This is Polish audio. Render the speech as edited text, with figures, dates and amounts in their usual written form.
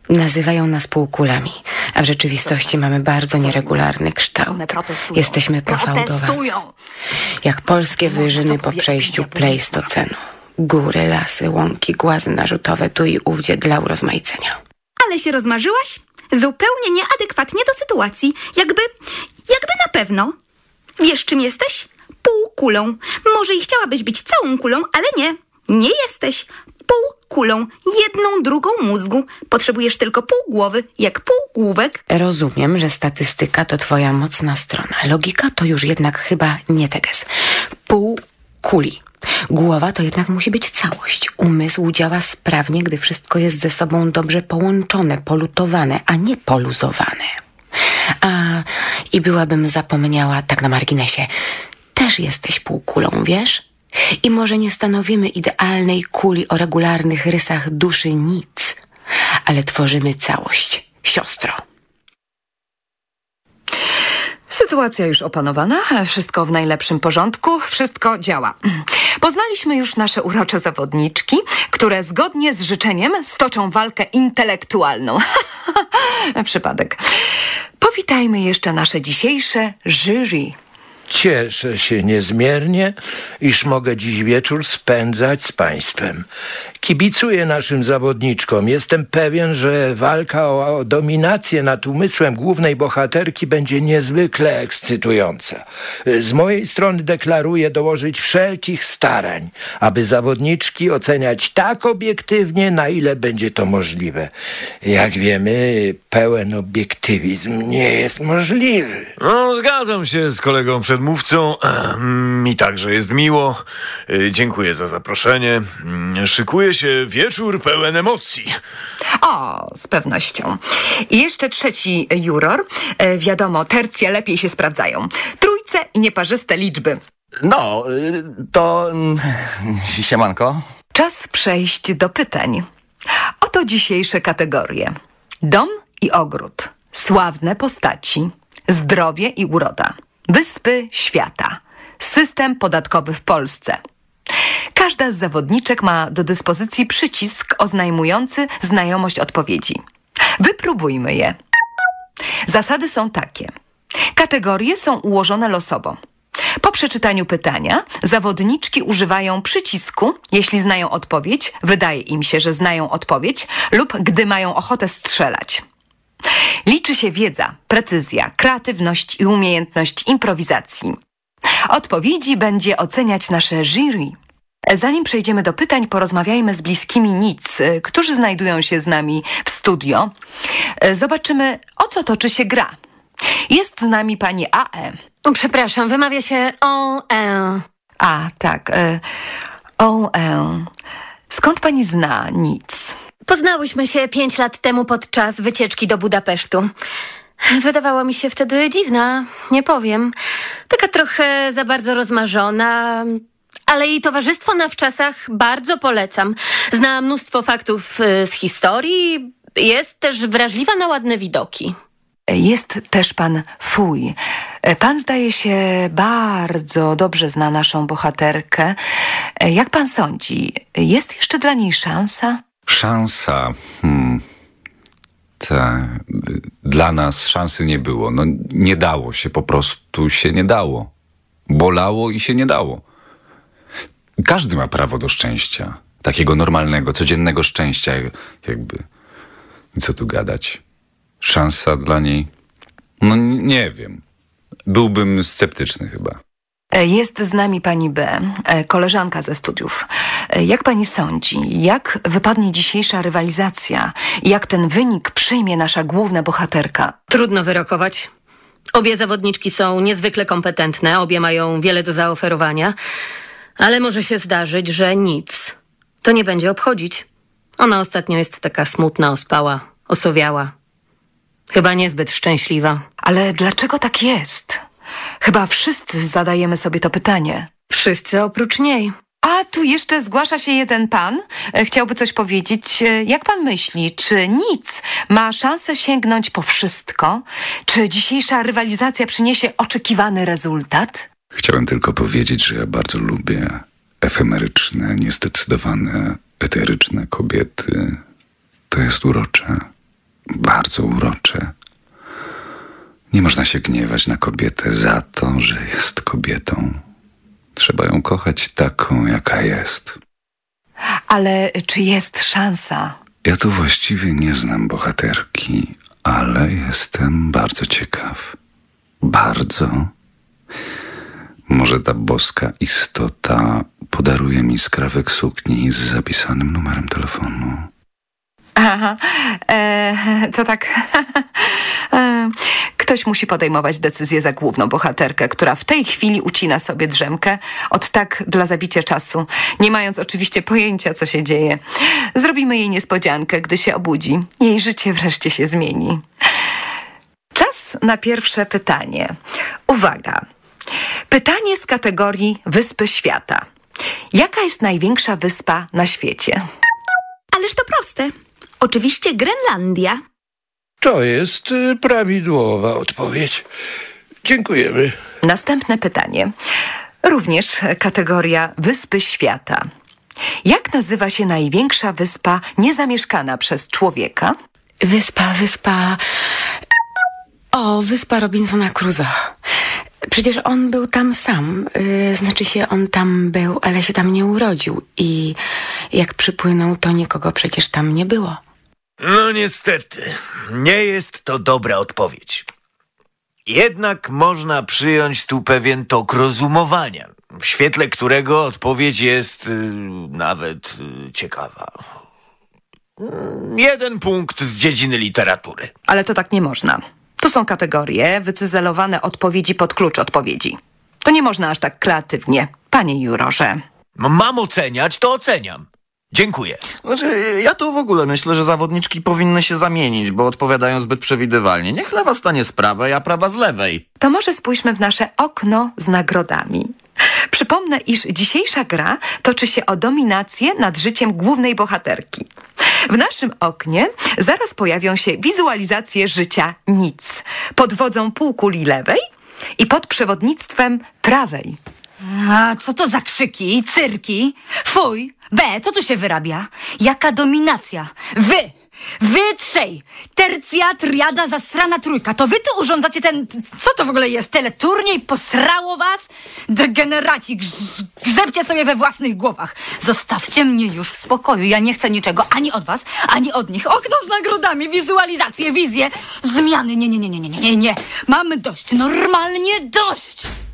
Nazywają nas półkulami, a w rzeczywistości mamy bardzo nieregularny kształt. Jesteśmy pofałdowane. Jak polskie wyżyny po przejściu Pleistocenu. Góry, lasy, łąki, głazy narzutowe tu i ówdzie dla urozmaicenia. Ale się rozmarzyłaś? Zupełnie nieadekwatnie do sytuacji. Jakby na pewno. Wiesz, czym jesteś? Półkulą. Może i chciałabyś być całą kulą, ale nie. Nie jesteś półkulą. 1/2 mózgu. Potrzebujesz tylko pół głowy, jak półgłówek. Rozumiem, że statystyka to twoja mocna strona. Logika to już jednak chyba nie teges. Pół kuli. Głowa to jednak musi być całość. Umysł działa sprawnie, gdy wszystko jest ze sobą dobrze połączone, polutowane, a nie poluzowane. I byłabym zapomniała, tak na marginesie, też jesteś półkulą, wiesz? I może nie stanowimy idealnej kuli o regularnych rysach duszy nic, ale tworzymy całość, siostro. Sytuacja już opanowana, wszystko w najlepszym porządku, wszystko działa. Poznaliśmy już nasze urocze zawodniczki, które zgodnie z życzeniem stoczą walkę intelektualną. Przypadek. Powitajmy jeszcze nasze dzisiejsze jury. Cieszę się niezmiernie, iż mogę dziś wieczór spędzać z państwem. Kibicuję naszym zawodniczkom. Jestem pewien, że walka o dominację nad umysłem głównej bohaterki będzie niezwykle ekscytująca. Z mojej strony deklaruję dołożyć wszelkich starań, aby zawodniczki oceniać tak obiektywnie, na ile będzie to możliwe. Jak wiemy, pełen obiektywizm nie jest możliwy. No, zgadzam się z kolegą przedmówcą. Mi także jest miło. Dziękuję za zaproszenie. Szykuje się wieczór pełen emocji. O, z pewnością. I jeszcze trzeci juror. Wiadomo, tercje lepiej się sprawdzają. Trójce i nieparzyste liczby. No, to... Siemanko. Czas przejść do pytań. Oto dzisiejsze kategorie. Dom i ogród. Sławne postaci. Zdrowie i uroda. Wyspy świata. System podatkowy w Polsce. Każda z zawodniczek ma do dyspozycji przycisk oznajmujący znajomość odpowiedzi. Wypróbujmy je. Zasady są takie. Kategorie są ułożone losowo. Po przeczytaniu pytania zawodniczki używają przycisku, jeśli znają odpowiedź, wydaje im się, że znają odpowiedź, lub gdy mają ochotę strzelać. Liczy się wiedza, precyzja, kreatywność i umiejętność improwizacji. Odpowiedzi będzie oceniać nasze jury. Zanim przejdziemy do pytań, porozmawiajmy z bliskimi nic, którzy znajdują się z nami w studio. Zobaczymy, o co toczy się gra. Jest z nami pani A.E. Przepraszam, wymawia się O.E. A, tak. O.E. Skąd pani zna nic? Poznałyśmy się 5 lat temu podczas wycieczki do Budapesztu. Wydawała mi się wtedy dziwna, nie powiem. Taka trochę za bardzo rozmarzona, ale jej towarzystwo na wczasach bardzo polecam. Zna mnóstwo faktów z historii, jest też wrażliwa na ładne widoki. Jest też pan Fuj. Pan, zdaje się, bardzo dobrze zna naszą bohaterkę. Jak pan sądzi, jest jeszcze dla niej szansa? Szansa? Tak. Dla nas szansy nie było. No, nie dało się, po prostu się nie dało. Bolało i się nie dało. Każdy ma prawo do szczęścia. Takiego normalnego, codziennego szczęścia. Jakby. I co tu gadać? Szansa dla niej? No nie wiem. Byłbym sceptyczny chyba. Jest z nami pani B, koleżanka ze studiów. Jak pani sądzi, jak wypadnie dzisiejsza rywalizacja? Jak ten wynik przyjmie nasza główna bohaterka? Trudno wyrokować. Obie zawodniczki są niezwykle kompetentne, obie mają wiele do zaoferowania, ale może się zdarzyć, że nic to nie będzie obchodzić. Ona ostatnio jest taka smutna, ospała, osowiała. Chyba niezbyt szczęśliwa. Ale dlaczego tak jest? Chyba wszyscy zadajemy sobie to pytanie. Wszyscy oprócz niej. A tu jeszcze zgłasza się jeden pan. Chciałby coś powiedzieć. Jak pan myśli, czy nic ma szansę sięgnąć po wszystko? Czy dzisiejsza rywalizacja przyniesie oczekiwany rezultat? Chciałem tylko powiedzieć, że ja bardzo lubię efemeryczne, niezdecydowane, eteryczne kobiety. To jest urocze. bardzo urocze. Nie można się gniewać na kobietę za to, że jest kobietą. Trzeba ją kochać taką, jaka jest. Ale czy jest szansa? Ja tu właściwie nie znam bohaterki, ale jestem bardzo ciekaw. Bardzo. Może ta boska istota podaruje mi skrawek sukni z zapisanym numerem telefonu. Aha, to tak. Ktoś musi podejmować decyzję za główną bohaterkę, która w tej chwili ucina sobie drzemkę od tak dla zabicia czasu, nie mając oczywiście pojęcia, co się dzieje. Zrobimy jej niespodziankę, gdy się obudzi. Jej życie wreszcie się zmieni. Czas na pierwsze pytanie. Uwaga. Pytanie z kategorii Wyspy Świata. Jaka jest największa wyspa na świecie? Ależ to proste. Oczywiście Grenlandia. To jest prawidłowa odpowiedź. Dziękujemy. Następne pytanie. Również kategoria Wyspy Świata. Jak nazywa się największa wyspa niezamieszkana przez człowieka? Wyspa... O, wyspa Robinsona Crusoe. Przecież on był tam sam. Znaczy się, on tam był, ale się tam nie urodził. I jak przypłynął, to nikogo przecież tam nie było. No niestety, nie jest to dobra odpowiedź. Jednak można przyjąć tu pewien tok rozumowania, w świetle którego odpowiedź jest nawet ciekawa. 1 punkt z dziedziny literatury. Ale to tak nie można. To są kategorie, wycyzelowane odpowiedzi pod klucz odpowiedzi. To nie można aż tak kreatywnie, panie jurorze. Mam oceniać, to oceniam. Dziękuję. Znaczy, ja tu w ogóle myślę, że zawodniczki powinny się zamienić, bo odpowiadają zbyt przewidywalnie. Niech lewa stanie z prawej, a prawa z lewej. To może spójrzmy w nasze okno z nagrodami. Przypomnę, iż dzisiejsza gra toczy się o dominację nad życiem głównej bohaterki. W naszym oknie zaraz pojawią się wizualizacje życia nic pod wodzą półkuli lewej i pod przewodnictwem prawej. A co to za krzyki i cyrki? Fuj! Co tu się wyrabia? Jaka dominacja? Wy trzej! Tercja, triada, zasrana trójka. To wy tu urządzacie ten... Co to w ogóle jest? Teleturniej? Posrało was? Degeneraci, grzebcie sobie we własnych głowach. Zostawcie mnie już w spokoju. Ja nie chcę niczego ani od was, ani od nich. Okno z nagrodami, wizualizacje, wizje, zmiany. Nie. Mamy dość. Normalnie dość!